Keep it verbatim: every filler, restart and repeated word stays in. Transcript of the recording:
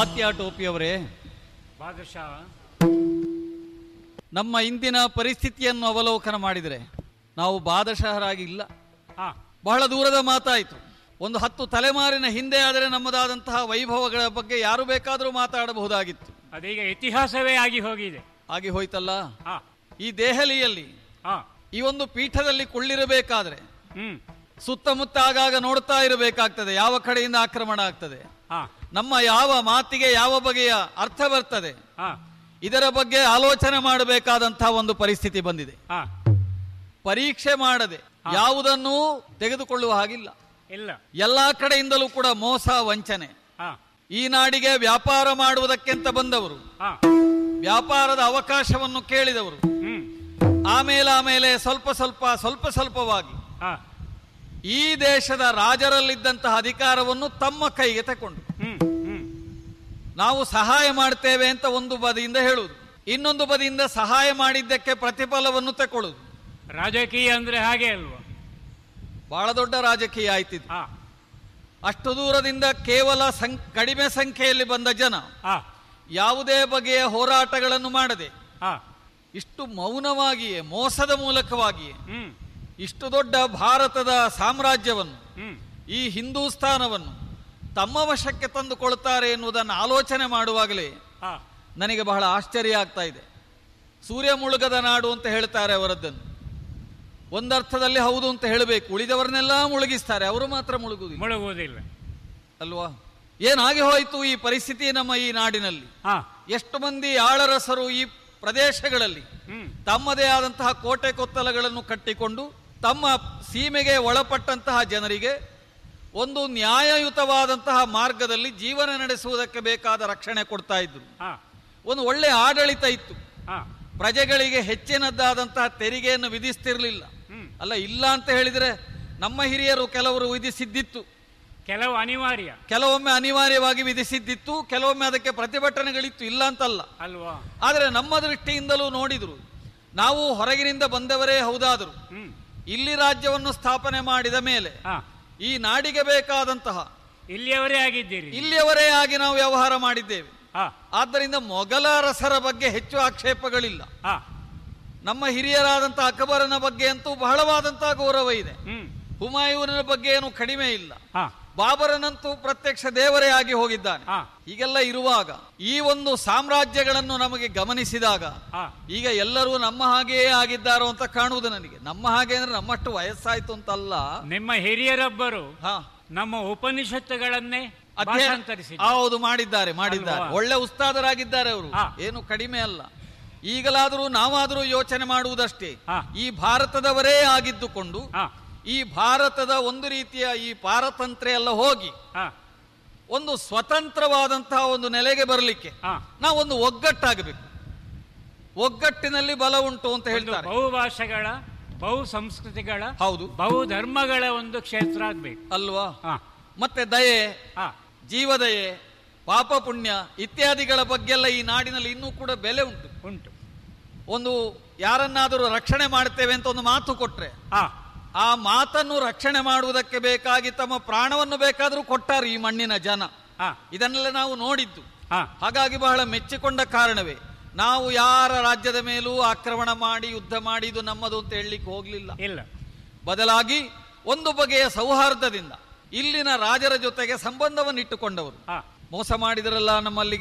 ತಾತ್ಯಾ ಟೋಪಿಯವರೇ, ಬಾದಶಾ, ನಮ್ಮ ಇಂದಿನ ಪರಿಸ್ಥಿತಿಯನ್ನು ಅವಲೋಕನ ಮಾಡಿದರೆ ನಾವು ಬಾದಶಹರಾಗಿ ಇಲ್ಲ. ಹಾ, ಬಹಳ ದೂರದ ಮಾತಾಯಿತು. ಒಂದು ಹತ್ತು ತಲೆಮಾರಿನ ಹಿಂದೆ ಆದರೆ ನಮ್ಮದಾದಂತಹ ವೈಭವಗಳ ಬಗ್ಗೆ ಯಾರು ಬೇಕಾದರೂ ಮಾತಾಡಬಹುದಾಗಿತ್ತು. ಅದೀಗ ಇತಿಹಾಸವೇ ಆಗಿ ಹೋಗಿದೆ. ಆಗಿ ಹೋಯ್ತಲ್ಲ. ಹಾ, ಈ ದೆಹಲಿಯಲ್ಲಿ ಹಾ, ಈ ಒಂದು ಪೀಠದಲ್ಲಿ ಕುಳ್ಳಿರಬೇಕಾದ್ರೆ ಹ್ಮ್, ಸುತ್ತಮುತ್ತ ಆಗಾಗ ನೋಡ್ತಾ ಇರಬೇಕಾಗ್ತದೆ ಯಾವ ಕಡೆಯಿಂದ ಆಕ್ರಮಣ ಆಗ್ತದೆ, ಹಾ, ನಮ್ಮ ಯಾವ ಮಾತಿಗೆ ಯಾವ ಬಗೆಯ ಅರ್ಥ ಬರ್ತದೆ, ಹಾ, ಇದರ ಬಗ್ಗೆ ಆಲೋಚನೆ ಮಾಡಬೇಕಾದಂತಹ ಒಂದು ಪರಿಸ್ಥಿತಿ ಬಂದಿದೆ. ಹಾ, ಪರೀಕ್ಷೆ ಮಾಡದೆ ಯಾವುದನ್ನೂ ತೆಗೆದುಕೊಳ್ಳುವ ಹಾಗಿಲ್ಲ. ಇಲ್ಲ, ಎಲ್ಲಾ ಕಡೆಯಿಂದಲೂ ಕೂಡ ಮೋಸ ವಂಚನೆ. ಹಾ, ಈ ನಾಡಿಗೆ ವ್ಯಾಪಾರ ಮಾಡುವುದಕ್ಕೆಂತ ಬಂದವರು, ಹಾ, ವ್ಯಾಪಾರದ ಅವಕಾಶವನ್ನು ಕೇಳಿದವರು, ಹ್ಮ್, ಆಮೇಲೆ ಆಮೇಲೆ ಸ್ವಲ್ಪ ಸ್ವಲ್ಪ ಸ್ವಲ್ಪ ಸ್ವಲ್ಪವಾಗಿ ಹಾ, ಈ ದೇಶದ ರಾಜರಲ್ಲಿದ್ದಂತಹ ಅಧಿಕಾರವನ್ನು ತಮ್ಮ ಕೈಗೆ ತಕೊಂಡು ಹ್ಮ್, ಹ್ಮ್, ನಾವು ಸಹಾಯ ಮಾಡ್ತೇವೆ ಅಂತ ಒಂದು ಬದಿಯಿಂದ ಹೇಳುವುದು, ಇನ್ನೊಂದು ಬದಿಯಿಂದ ಸಹಾಯ ಮಾಡಿದ್ದಕ್ಕೆ ಪ್ರತಿಫಲವನ್ನು ತಕೊಳ್ಳುವುದು. ರಾಜಕೀಯ ಅಂದ್ರೆ ಹಾಗೆ ಅಲ್ವಾ? ಬಹಳ ದೊಡ್ಡ ರಾಜಕೀಯ ಆಯ್ತಿದ್ದು. ಹಾ, ಅಷ್ಟು ದೂರದಿಂದ ಕೇವಲ ಸಂ ಕಡಿಮೆ ಸಂಖ್ಯೆಯಲ್ಲಿ ಬಂದ ಜನ ಹಾ, ಯಾವುದೇ ಬಗೆಯ ಹೋರಾಟಗಳನ್ನು ಮಾಡದೆ ಹಾ, ಇಷ್ಟು ಮೌನವಾಗಿಯೇ ಮೋಸದ ಮೂಲಕವಾಗಿಯೇ ಹ್ಮ್, ಇಷ್ಟು ದೊಡ್ಡ ಭಾರತದ ಸಾಮ್ರಾಜ್ಯವನ್ನು, ಹ್ಮ್, ಈ ಹಿಂದೂಸ್ತಾನವನ್ನು ತಮ್ಮ ವಶಕ್ಕೆ ತಂದುಕೊಳ್ತಾರೆ ಎನ್ನುವುದನ್ನು ಆಲೋಚನೆ ಮಾಡುವಾಗಲೇ ಹಾ, ನನಗೆ ಬಹಳ ಆಶ್ಚರ್ಯ ಆಗ್ತಾ ಇದೆ. ಸೂರ್ಯ ಮುಳುಗದ ನಾಡು ಅಂತ ಹೇಳ್ತಾರೆ ಅವರದ್ದನ್ನು. ಒಂದರ್ಥದಲ್ಲಿ ಹೌದು ಅಂತ ಹೇಳಬೇಕು, ಉಳಿದವರನ್ನೆಲ್ಲ ಮುಳುಗಿಸ್ತಾರೆ, ಅವರು ಮಾತ್ರ ಮುಳುಗುವುದಿಲ್ಲ ಮುಳುಗುವುದಿಲ್ಲ ಅಲ್ವಾ? ಏನಾಗಿ ಹೋಯಿತು ಈ ಪರಿಸ್ಥಿತಿ ನಮ್ಮ ಈ ನಾಡಿನಲ್ಲಿ? ಹಾ, ಎಷ್ಟು ಮಂದಿ ಆಳರಸರು ಈ ಪ್ರದೇಶಗಳಲ್ಲಿ ಹ್ಮ್, ತಮ್ಮದೇ ಆದಂತಹ ಕೋಟೆ ಕೊತ್ತಲಗಳನ್ನು ಕಟ್ಟಿಕೊಂಡು ತಮ್ಮ ಸೀಮೆಗೆ ಒಳಪಟ್ಟಂತಹ ಜನರಿಗೆ ಒಂದು ನ್ಯಾಯಯುತವಾದಂತಹ ಮಾರ್ಗದಲ್ಲಿ ಜೀವನ ನಡೆಸುವುದಕ್ಕೆ ಬೇಕಾದ ರಕ್ಷಣೆ ಕೊಡ್ತಾ ಇದ್ರು. ಹಾ, ಒಂದು ಒಳ್ಳೆ ಆಡಳಿತ ಇತ್ತು. ಹಾ, ಪ್ರಜೆಗಳಿಗೆ ಹೆಚ್ಚಿನದ್ದಾದಂತಹ ತೆರಿಗೆಯನ್ನು ವಿಧಿಸ್ತಿರ್ಲಿಲ್ಲ. ಹ್ಮ್, ಅಲ್ಲ, ಇಲ್ಲ ಅಂತ ಹೇಳಿದರೆ ನಮ್ಮ ಹಿರಿಯರು ಕೆಲವರು ವಿಧಿಸಿದ್ದಿತ್ತು, ಕೆಲವು ಅನಿವಾರ್ಯ, ಕೆಲವೊಮ್ಮೆ ಅನಿವಾರ್ಯವಾಗಿ ವಿಧಿಸಿದ್ದಿತ್ತು, ಕೆಲವೊಮ್ಮೆ ಅದಕ್ಕೆ ಪ್ರತಿಭಟನೆಗಳಿತ್ತು, ಇಲ್ಲ ಅಂತಲ್ಲ. ಅಲ್ವಾ? ಆದರೆ ನಮ್ಮ ದೃಷ್ಟಿಯಿಂದಲೂ ನೋಡಿದ್ರು, ನಾವು ಹೊರಗಿನಿಂದ ಬಂದವರೇ ಹೌದಾದರು, ಹ್ಮ್, ಇಲ್ಲಿ ರಾಜ್ಯವನ್ನು ಸ್ಥಾಪನೆ ಮಾಡಿದ ಮೇಲೆ ಹಾ, ಈ ನಾಡಿಗೆ ಬೇಕಾದಂತಹ ಇಲ್ಲಿಯವರೇ ಆಗಿದ್ದೀರಿ. ಇಲ್ಲಿಯವರೇ ಆಗಿ ನಾವು ವ್ಯವಹಾರ ಮಾಡಿದ್ದೇವೆ. ಹಾ, ಆದ್ದರಿಂದ ಮೊಘಲ ಅರಸರ ಬಗ್ಗೆ ಹೆಚ್ಚು ಆಕ್ಷೇಪಗಳಿಲ್ಲ. ಹಾ, ನಮ್ಮ ಹಿರಿಯರಾದಂತಹ ಅಕ್ಬರನ ಬಗ್ಗೆ ಅಂತೂ ಬಹಳವಾದಂತಹ ಗೌರವ ಇದೆ. ಹ್ಮ್, ಹುಮಾಯೂನನ ಬಗ್ಗೆ ಏನು ಕಡಿಮೆ ಇಲ್ಲ. ಹಾ, ಬಾಬರನಂತೂ ಪ್ರತ್ಯಕ್ಷ ದೇವರೇ ಆಗಿ ಹೋಗಿದ್ದಾನೆ. ಹಾ, ಹೀಗೆಲ್ಲ ಇರುವಾಗ ಈ ಒಂದು ಸಾಮ್ರಾಜ್ಯಗಳನ್ನು ನಮಗೆ ಗಮನಿಸಿದಾಗ ಹಾ, ಈಗ ಎಲ್ಲರೂ ನಮ್ಮ ಹಾಗೆಯೇ ಆಗಿದ್ದಾರೋ ಅಂತ ಕಾಣುವುದು ನನಗೆ. ನಮ್ಮ ಹಾಗೆ ಅಂದ್ರೆ ನಮ್ಮಷ್ಟು ವಯಸ್ಸಾಯ್ತು ಅಂತಲ್ಲ. ನಿಮ್ಮ ಹಿರಿಯರೊಬ್ಬರು ಹಾ, ನಮ್ಮ ಉಪನಿಷತ್ತುಗಳನ್ನೇ ಅಧ್ಯಯನ ಭಾಷಾಂತರಿಸಿ ಹೌದು ಮಾಡಿದ್ದಾರೆ ಮಾಡಿದ್ದಾರೆ ಅಲ್ವಾ? ಒಳ್ಳೆ ಉಸ್ತಾದರಾಗಿದ್ದಾರೆ ಅವರು, ಹಾ. ಏನು ಕಡಿಮೆ ಅಲ್ಲ. ಈಗಲಾದರೂ ನಾವಾದರೂ ಯೋಚನೆ ಮಾಡುವುದಷ್ಟೇ, ಹಾ. ಈ ಭಾರತದವರೇ ಆಗಿದ್ದುಕೊಂಡು ಹಾ, ಈ ಭಾರತದ ಒಂದು ರೀತಿಯ ಈ ಪಾರತಂತ್ರ್ಯ ಎಲ್ಲ ಹೋಗಿ ಹಾ, ಒಂದು ಸ್ವತಂತ್ರವಾದಂತಹ ಒಂದು ನೆಲೆಗೆ ಬರಲಿಕ್ಕೆ ಹಾ, ನಾವೊಂದು ಒಗ್ಗಟ್ಟಾಗಬೇಕು. ಒಗ್ಗಟ್ಟಿನಲ್ಲಿ ಬಲ ಉಂಟು ಅಂತ ಒಂದು ಹೇಳ್ತಾರೆ. ಬಹುಭಾಷೆಗಳ, ಬಹು ಸಂಸ್ಕೃತಿಗಳ, ಹೌದು, ಬಹು ಧರ್ಮಗಳ ಒಂದು ಕ್ಷೇತ್ರ ಆಗ್ಬೇಕು ಅಲ್ವಾ? ಹಾ, ಮತ್ತೆ ದಯೆ, ಹಾ, ಜೀವದಯೆ, ಪಾಪ ಪುಣ್ಯ ಇತ್ಯಾದಿಗಳ ಬಗ್ಗೆಲ್ಲ ಈ ನಾಡಿನಲ್ಲಿ ಇನ್ನೂ ಕೂಡ ಬೆಲೆ ಉಂಟು. ಉಂಟು. ಒಂದು ಯಾರನ್ನಾದರೂ ರಕ್ಷಣೆ ಮಾಡ್ತೇವೆ ಅಂತ ಒಂದು ಮಾತು ಕೊಟ್ರೆ ಹಾ, ಆ ಮಾತನ್ನು ರಕ್ಷಣೆ ಮಾಡುವುದಕ್ಕೆ ಬೇಕಾಗಿ ತಮ್ಮ ಪ್ರಾಣವನ್ನು ಬೇಕಾದರೂ ಕೊಟ್ಟಾರೆ ಈ ಮಣ್ಣಿನ ಜನ. ಹಾ, ಇದನ್ನೆಲ್ಲ ನಾವು ನೋಡಿದ್ದು. ಹಾ, ಹಾಗಾಗಿ ಬಹಳ ಮೆಚ್ಚಿಕೊಂಡ ಕಾರಣವೇ ನಾವು ಯಾರ ರಾಜ್ಯದ ಮೇಲೂ ಆಕ್ರಮಣ ಮಾಡಿ ಯುದ್ಧ ಮಾಡಿ ಇದು ನಮ್ಮದು ಅಂತ ಹೇಳಲಿಕ್ಕೆ ಹೋಗ್ಲಿಲ್ಲ. ಇಲ್ಲ, ಬದಲಾಗಿ ಒಂದು ಬಗೆಯ ಸೌಹಾರ್ದದಿಂದ ಇಲ್ಲಿನ ರಾಜರ ಜೊತೆಗೆ ಸಂಬಂಧವನ್ನು ಇಟ್ಟುಕೊಂಡವರು. ಹಾ, ಮೋಸ ಮಾಡಿದರಲ್ಲ ನಮ್ಮಲ್ಲಿ